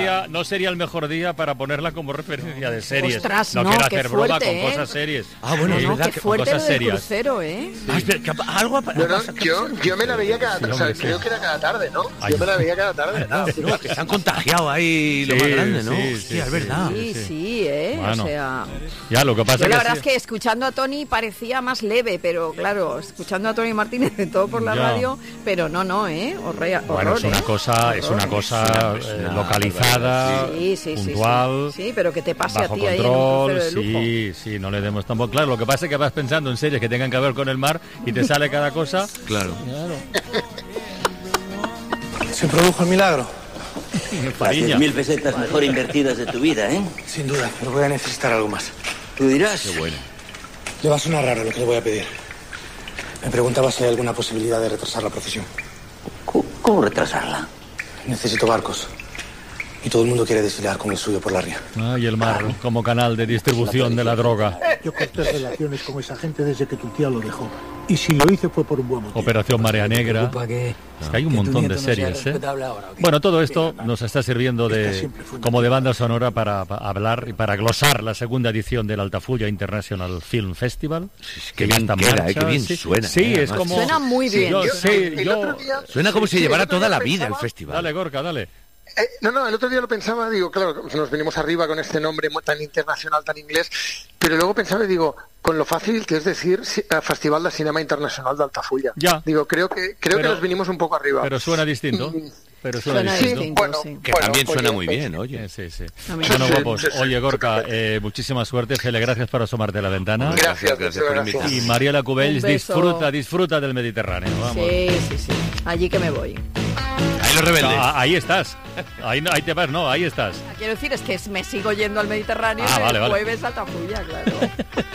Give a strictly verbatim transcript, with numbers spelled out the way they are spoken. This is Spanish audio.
sería, no sería el mejor día para ponerla como referencia de series. Ostras, no, no, quiero qué hacer fuerte, broma ¿eh? con cosas serias. Ah, bueno, No, es no, verdad qué que fuerte lo cosas del serias. crucero, ¿eh? Ah, espera, ¿qué ha- algo ha- No, no, ha- yo, yo me la veía cada Sí, tarde, o sea, hombre, creo sí. que era cada tarde, ¿no? Ay. Yo me la veía cada tarde. Ah, no, es que se han contagiado ahí lo Sí, más grande, ¿no? sí, sí, Hostia, sí. es verdad. Sí, sí. sí, ¿eh? Bueno. O sea... Ya, lo que pasa Yo es la que verdad sí. es que escuchando a Tony parecía más leve, pero claro, escuchando a Tony Martínez de todo por la Ya. radio, pero no, no, ¿eh? Horror, Bueno, es una ¿eh? cosa, es una Horror. cosa Es una- eh, es una localizada, Sí, sí, sí, puntual, sí. Sí, pero que te pase bajo a ti ahí en un control, crucero de lujo. sí, sí, no le demos tampoco. Claro, lo que pasa es que vas pensando en series que tengan que ver con el mar y te sale cada cosa. Claro. Se produjo el milagro. Las Fariña. diez mil pesetas mejor invertidas de tu vida, ¿eh? Sin duda, pero voy a necesitar algo más. Tú dirás. Qué bueno. Le va a sonar raro lo que le voy a pedir. Me preguntaba si hay alguna posibilidad de retrasar la procesión. ¿Cómo, cómo retrasarla? Necesito barcos. Y todo el mundo quiere desfilar con el suyo por la ría. Ah, y el mar como canal de distribución de la droga. Yo corté relaciones con esa gente desde que tu tía lo dejó. Y si lo hice fue por un buen motivo. Operación Marea Negra. Que, Es que hay un que tu montón nieto de no sea series, ¿eh? respetable ahora, ¿o qué? Bueno, todo esto nos está sirviendo Esta de siempre fue como de banda sonora para, para hablar y para glosar la segunda edición del Altafulla International Film Festival. Es que ya bien está en queda, eh, marcha, qué bien sí. suena, Sí, eh, es además. como... Suena muy bien. Yo, Yo- sí, el yo... otro día- Suena como sí, si sí, llevara el otro toda día la vida el pensaba- festival. Dale, Gorka, dale. Eh, no, no, el otro día lo pensaba, digo, claro, nos venimos arriba con este nombre muy- tan internacional, tan inglés, pero luego pensaba y digo, con lo fácil que es decir si- eh, Festival de Cinema Internacional de Altafulla. Ya. Digo, creo que creo Pero- que nos vinimos un poco arriba. Pero suena distinto. Y- Pero suena, Suena distinto. distinto, bueno, sí. Que Bueno, también suena oye, muy pues- bien, oye. Sí, sí, sí. También. Bueno, Sí, guapos. sí, sí. Oye, Gorka, eh, muchísima suerte. Fele, gracias por asomarte a la ventana. Gracias, Gracias muchas por gracias. invitarme. Y Mariela Cubells, Un beso. disfruta, disfruta del Mediterráneo. Vamos. Sí, sí, sí. Allí que me voy. Ahí lo rebelde. Ah, ahí estás. Ahí, no, ahí te vas, no, ahí estás. Quiero decir, es que me sigo yendo al Mediterráneo Ah, el vale, vale. jueves a Altafulla, claro.